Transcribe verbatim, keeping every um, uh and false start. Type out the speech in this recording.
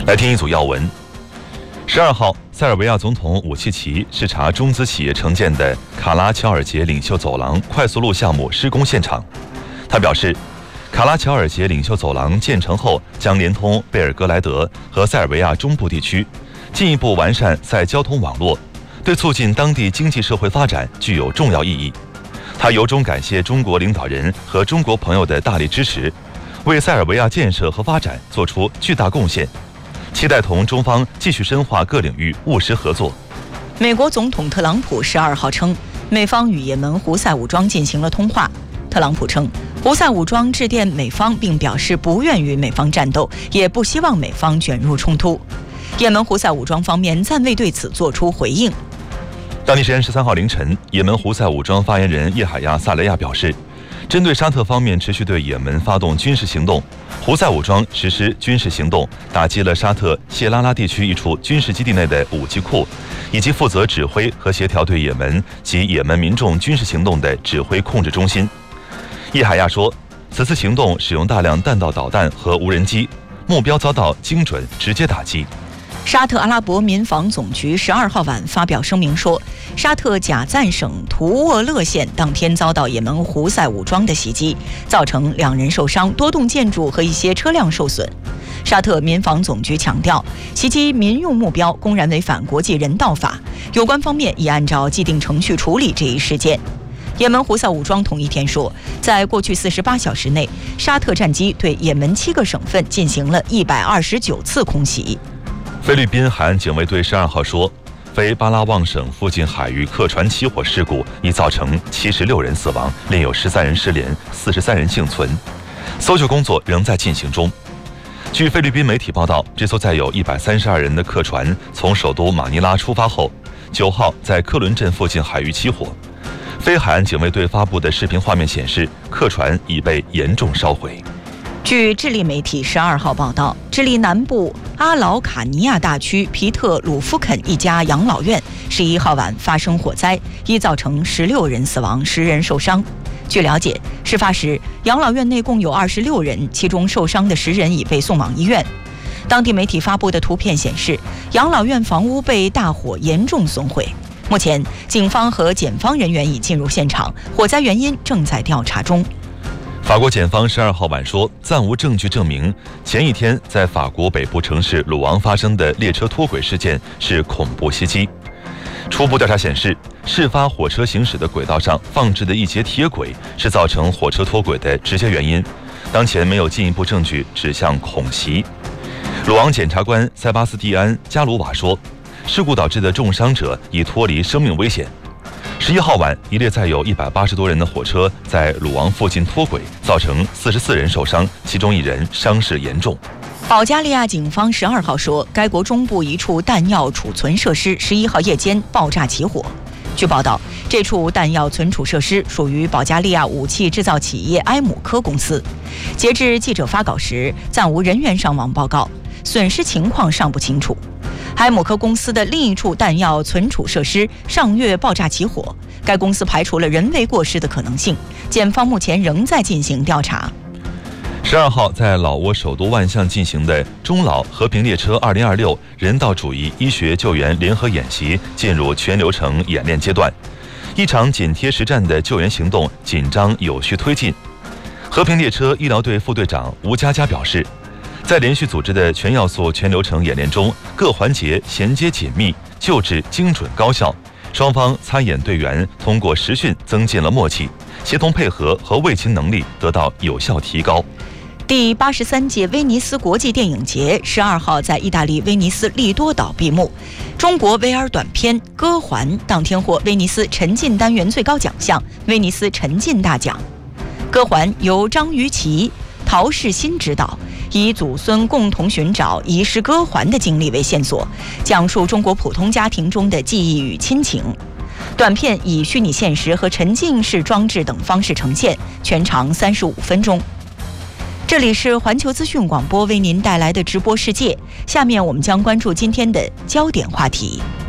来听一组要闻。十二号，塞尔维亚总统武契奇视察中资企业承建的卡拉乔尔捷领袖走廊快速路项目施工现场。他表示，卡拉乔尔捷领袖走廊建成后，将连通贝尔格莱德和塞尔维亚中部地区，进一步完善塞交通网络，对促进当地经济社会发展具有重要意义。他由衷感谢中国领导人和中国朋友的大力支持，为塞尔维亚建设和发展做出巨大贡献。期待同中方继续深化各领域务实合作。 美国总统特朗普十二号称，美方与也门胡塞武装进行了通话。特朗普称，胡塞武装致电美方，并表示不愿与美方战斗，也不希望美方卷入冲突。也门胡塞武装方面暂未对此作出回应。 当地时间十三号凌晨，也门胡塞武装发言人叶海亚·萨雷亚表示，针对沙特方面持续对也门发动军事行动，胡塞武装实施军事行动，打击了沙特谢拉拉地区一处军事基地内的武器库，以及负责指挥和协调对也门及也门民众军事行动的指挥控制中心。叶海亚说，此次行动使用大量弹道导弹和无人机，目标遭到精准直接打击。 沙特阿拉伯民防总局十二号晚发表声明说，沙特贾赞省图沃勒县当天遭到也门胡塞武装的袭击，造成两人受伤，多栋建筑和一些车辆受损。沙特民防总局强调，袭击民用目标公然违反国际人道法，有关方面已按照既定程序处理这一事件。也门胡塞武装同一天说，在过去四十八小时内，沙特战机对也门七个省份进行了一百二十九次空袭。 菲律宾海岸警卫队十二号说，菲巴拉望省附近海域客船起火事故已造成七十六人死亡，另有十三人失联，四十三人幸存，搜救工作仍在进行中。据菲律宾媒体报道，这艘载有一百三十二人的客船从首都马尼拉出发后，九号在科伦镇附近海域起火。菲海岸警卫队发布的视频画面显示，客船已被严重烧毁。 据智利媒体十二号报道，智利南部阿劳卡尼亚大区皮特鲁夫肯一家养老院十一号晚发生火灾，已造成十六人死亡，十人受伤。据了解，事发时养老院内共有二十六人，其中受伤的十人已被送往医院。当地媒体发布的图片显示，养老院房屋被大火严重损毁。目前，警方和检方人员已进入现场，火灾原因正在调查中。 法国检方十二号晚说，暂无证据证明前一天在法国北部城市鲁昂发生的列车脱轨事件是恐怖袭击。初步调查显示，事发火车行驶的轨道上放置的一节铁轨是造成火车脱轨的直接原因。当前没有进一步证据指向恐袭。鲁昂检察官塞巴斯蒂安·加鲁瓦说，事故导致的重伤者已脱离生命危险。十一号晚，一列载有一百八十多人的火车在鲁昂附近脱轨，造成四十四人受伤，其中一人伤势严重。 保加利亚警方十二号说，该国中部一处弹药储存设施十一号夜间爆炸起火。据报道，这处弹药存储设施属于保加利亚武器制造企业埃姆科公司。截至记者发稿时，暂无人员伤亡报告，损失情况尚不清楚。埃姆科公司的另一处弹药存储设施上月爆炸起火，该公司排除了人为过失的可能性，检方目前仍在进行调查。 十二号，在老挝首都万象进行的中老和平列车二零二六人道主义医学救援联合演习进入全流程演练阶段，一场紧贴实战的救援行动紧张有序推进。和平列车医疗队副队长吴佳佳表示，在连续组织的全要素全流程演练中，各环节衔接紧密，救治精准高效。双方参演队员通过实训增进了默契，协同配合和卫勤能力得到有效提高。 第八十三届威尼斯国际电影节十二号在意大利威尼斯利多岛闭幕。中国 V R 短片《歌环》当天获威尼斯沉浸单元最高奖项威尼斯沉浸大奖。《歌环》由张于琪、陶世新执导，以祖孙共同寻找遗失歌环的经历为线索，讲述中国普通家庭中的记忆与亲情。短片以虚拟现实和沉浸式装置等方式呈现，全长三十五分钟。这里是环球资讯广播为您带来的直播世界，下面我们将关注今天的焦点话题。